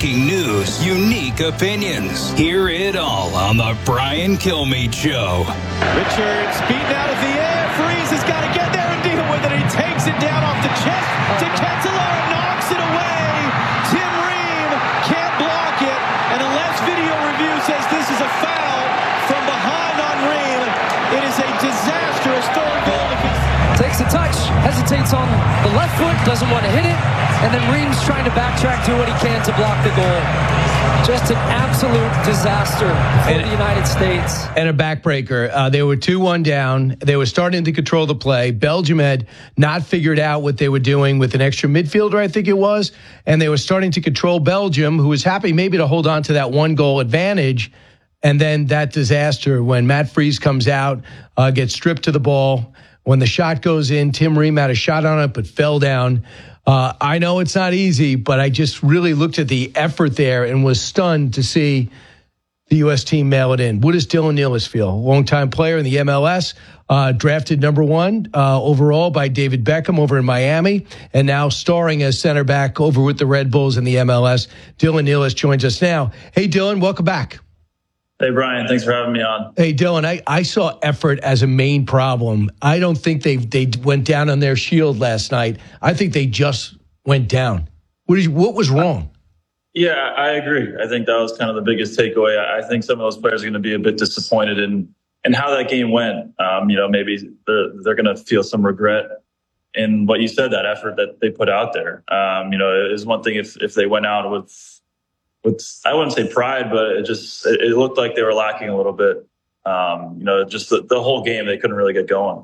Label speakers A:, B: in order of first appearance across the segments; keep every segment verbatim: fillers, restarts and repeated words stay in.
A: breaking news, unique opinions. Hear it all on the Brian Kilmeade Show.
B: Richards beaten out of the air. Freeze has got to get there and deal with it. He takes it down off the chest to Ketelar, knocks it away. Tim Ream can't block it. And unless video review says this is a foul from behind on Ream, it is a disastrous third goal.
C: Takes a touch, hesitates on the left foot, doesn't want to hit it, and then Ream's trying to backtrack, do what he can to block the goal. Just an absolute disaster for and, the United States.
D: And a backbreaker. Uh, they were two one down. They were starting to control the play. Belgium had not figured out what they were doing with an extra midfielder, I think it was, and they were starting to control Belgium, who was happy maybe to hold on to that one-goal advantage. And then that disaster when Matt Freese comes out, uh, gets stripped to the ball. When the shot goes in, Tim Ream had a shot on it but fell down. Uh, I know it's not easy, but I just really looked at the effort there and was stunned to see the U S team mail it in. What does Dylan Nealis feel? Longtime player in the M L S, uh, drafted number one uh, overall by David Beckham over in Miami, and now starring as center back over with the Red Bulls in the M L S. Dylan Nealis joins us now. Hey, Dylan, welcome back.
E: Hey, Brian, thanks for having me on.
D: Hey, Dylan, I, I saw effort as a main problem. I don't think they they went down on their shield last night. I think they just went down. What, is, what was wrong?
E: Yeah, I agree. I think that was kind of the biggest takeaway. I think some of those players are going to be a bit disappointed in, in how that game went. Um, you know, maybe they're, they're going to feel some regret in what you said, that effort that they put out there. Um, you know, it was one thing if, if they went out with... With, I wouldn't say pride, but it just it, it looked like they were lacking a little bit. Um, you know, just the, the whole game, they couldn't really get going.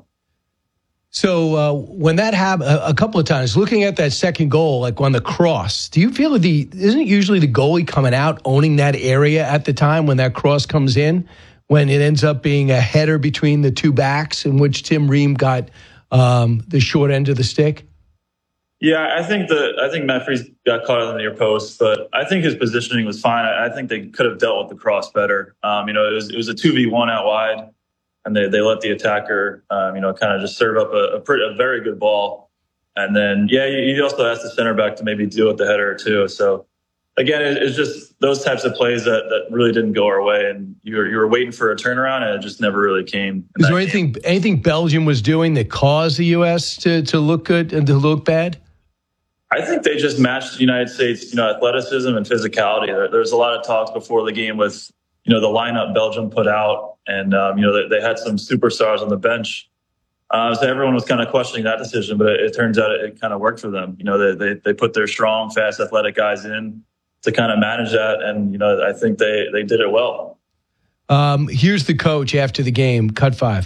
D: So uh, when that happened a, a couple of times, looking at that second goal, like on the cross, do you feel that the isn't it usually the goalie coming out owning that area at the time when that cross comes in, when it ends up being a header between the two backs in which Tim Ream got um, the short end of the stick?
E: Yeah, I think that I think Matt Freese got caught in the near post, but I think his positioning was fine. I, I think they could have dealt with the cross better. Um, you know, it was it was a two v one out wide, and they, they let the attacker, um, you know, kind of just serve up a, a, pretty, a very good ball. And then, yeah, you, you also asked the center back to maybe deal with the header too. So again, it, it's just those types of plays that, that really didn't go our way, and you were you were waiting for a turnaround, and it just never really came.
D: Is there anything game. anything Belgium was doing that caused the U S to to look good and to look bad?
E: I think they just matched the United States, you know, athleticism and physicality. There, there's a lot of talks before the game with, you know, the lineup Belgium put out, and um, you know they, they had some superstars on the bench, uh, so everyone was kind of questioning that decision. But it, it turns out it, it kind of worked for them. You know, they, they they put their strong, fast, athletic guys in to kind of manage that, and you know, I think they they did it well.
D: Um, here's the coach after the game. Cut five.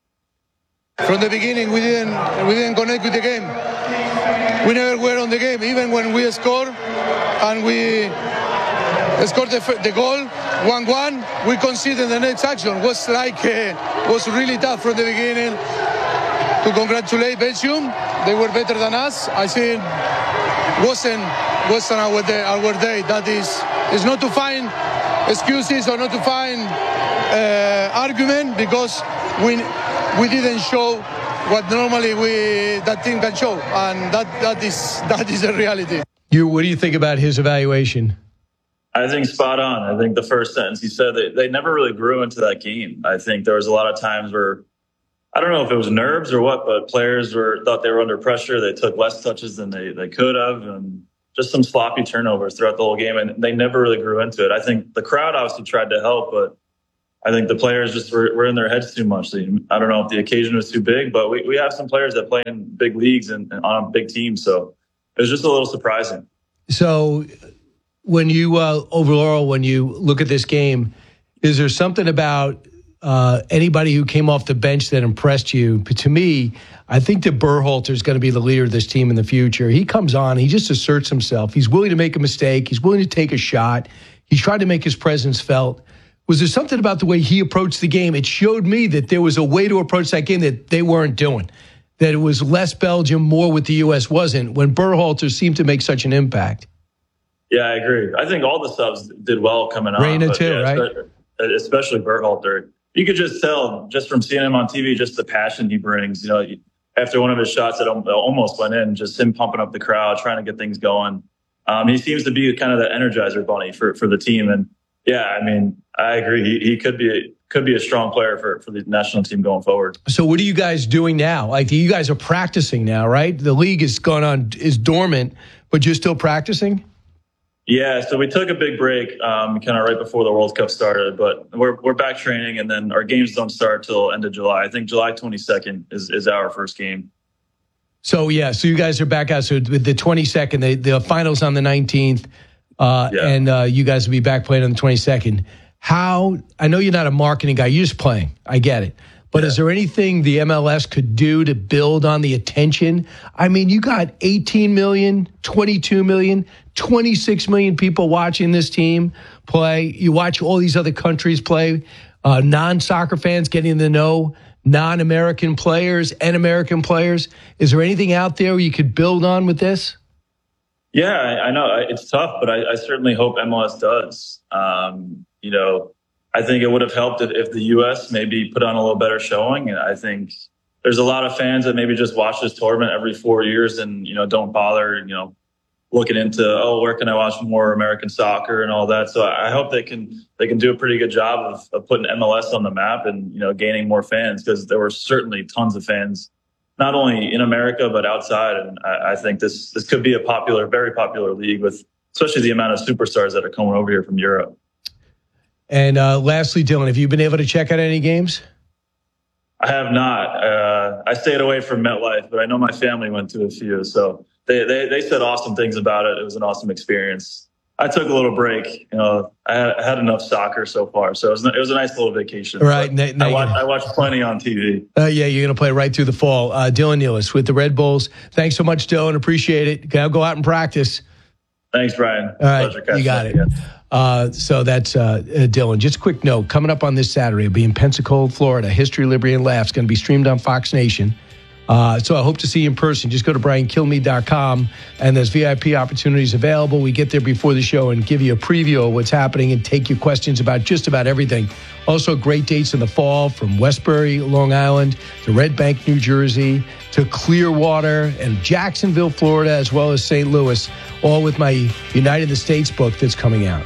F: From the beginning, we didn't we didn't connect with the game. We never were on the game, even when we scored and we scored the, the goal one one. We conceded the next action. Was like uh, was really tough from the beginning. To congratulate Belgium, they were better than us. I think wasn't wasn't our day. Our day. That is is not to find excuses or not to find uh, argument, because we we didn't show what normally we that team can show, and that that is that is the reality.
D: You, what do you think about his evaluation?
E: I think spot on. I think the first sentence he said, they, they never really grew into that game. I think there was a lot of times where, I don't know if it was nerves or what, but players were thought they were under pressure. They took less touches than they, they could have, and just some sloppy turnovers throughout the whole game, and they never really grew into it. I think the crowd obviously tried to help, but I think the players just were, were in their heads too much. I don't know if the occasion was too big, but we, we have some players that play in big leagues and, and on big teams. So it was just a little surprising. So
D: when you, uh, overall, when you look at this game, is there something about uh, anybody who came off the bench that impressed you? But to me, I think that Berhalter is going to be the leader of this team in the future. He comes on, he just asserts himself. He's willing to make a mistake. He's willing to take a shot. He's trying to make his presence felt. Was there something about the way he approached the game? It showed me that there was a way to approach that game that they weren't doing, that it was less Belgium, more what the U S wasn't, when Berhalter seemed to make such an impact.
E: Yeah, I agree. I think all the subs did well coming on.
D: Reina too,
E: yeah,
D: right?
E: Especially Berhalter. You could just tell, just from seeing him on T V, just the passion he brings. You know, after one of his shots that almost went in, just him pumping up the crowd, trying to get things going. Um, he seems to be kind of the energizer bunny for, for the team. And yeah, I mean, I agree. He, he could be a, could be a strong player for, for the national team going forward.
D: So what are you guys doing now? Like, you guys are practicing now, right? The league is gone on, is dormant, but you're still practicing?
E: Yeah, so we took a big break um, kind of right before the World Cup started, but we're we're back training, and then our games don't start till end of July. I think July twenty-second is, is our first game.
D: So, yeah, so you guys are back out. So with the twenty-second, the, the finals on the nineteenth, uh, yeah. and uh, you guys will be back playing on the twenty-second. How, I know you're not a marketing guy, you're just playing. I get it. But yeah. Is there anything the M L S could do to build on the attention? I mean, you got eighteen million, twenty-two million, twenty-six million people watching this team play. You watch all these other countries play, uh, non-soccer fans getting to know non-American players and American players. Is there anything out there you could build on with this?
E: Yeah, I, I know it's tough, but I, I certainly hope M L S does. Um, you know, I think it would have helped if, if the U S maybe put on a little better showing. And I think there's a lot of fans that maybe just watch this tournament every four years and, you know, don't bother, you know, looking into, oh, where can I watch more American soccer and all that. So I hope they can they can do a pretty good job of, of putting M L S on the map and, you know, gaining more fans, because there were certainly tons of fans, not only in America, but outside. And I, I think this this could be a popular, very popular league, with especially the amount of superstars that are coming over here from Europe.
D: And uh, lastly, Dylan, have you been able to check out any games?
E: I have not. Uh, I stayed away from MetLife, but I know my family went to a few. So they, they, they said awesome things about it. It was an awesome experience. I took a little break. You know, I had, I had enough soccer so far, so it was, it was a nice little vacation.
D: Right. Now, now
E: I, watched, I watched plenty on T V.
D: Uh, yeah, you're going to play right through the fall. Uh, Dylan Nealis with the Red Bulls. Thanks so much, Dylan. Appreciate it. Now go out and practice.
E: Thanks, Brian.
D: All right, you got it. Uh, so that's uh, uh, Dylan. Just a quick note. Coming up on this Saturday, it'll be in Pensacola, Florida. History, Liberty, and Laughs. Going to be streamed on Fox Nation. Uh, so I hope to see you in person. Just go to brian kilmeade dot com, and there's V I P opportunities available. We get there before the show and give you a preview of what's happening and take your questions about just about everything. Also, great dates in the fall, from Westbury, Long Island, to Red Bank, New Jersey, to Clearwater and Jacksonville, Florida, as well as Saint Louis, all with my United the States book that's coming out.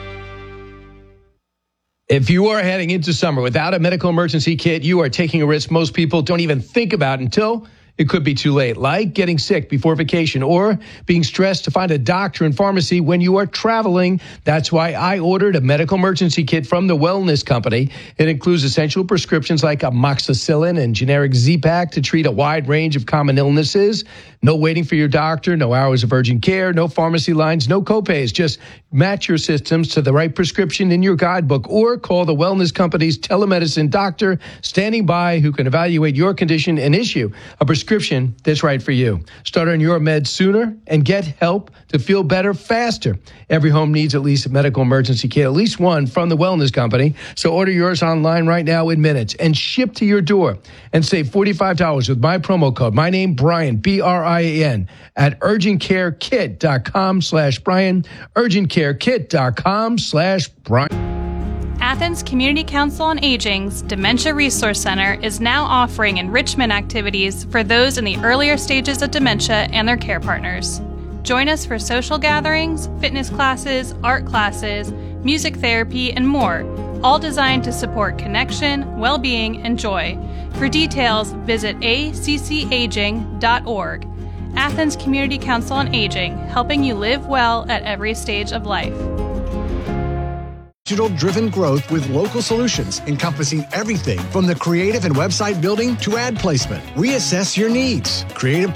D: If you are heading into summer without a medical emergency kit, you are taking a risk most people don't even think about until it could be too late, like getting sick before vacation or being stressed to find a doctor and pharmacy when you are traveling. That's why I ordered a medical emergency kit from the Wellness Company. It includes essential prescriptions like amoxicillin and generic Z-Pak to treat a wide range of common illnesses. No waiting for your doctor, no hours of urgent care, no pharmacy lines, no copays. Just match your systems to the right prescription in your guidebook, or call the Wellness Company's telemedicine doctor standing by who can evaluate your condition and issue a prescription that's right for you. Start on your meds sooner and get help to feel better faster. Every home needs at least a medical emergency kit, at least one from the Wellness Company. So order yours online right now in minutes and ship to your door, and save forty-five dollars with my promo code. My name, Brian, B R I A N, at urgentcarekit.com slash Brian, urgentcarekit.com slash Brian.
G: Athens Community Council on Aging's Dementia Resource Center is now offering enrichment activities for those in the earlier stages of dementia and their care partners. Join us for social gatherings, fitness classes, art classes, music therapy, and more, all designed to support connection, well-being, and joy. For details, visit a c c aging dot org. Athens Community Council on Aging, helping you live well at every stage of life.
H: Digital-driven growth with local solutions encompassing everything from the creative and website building to ad placement. We assess your needs. Creative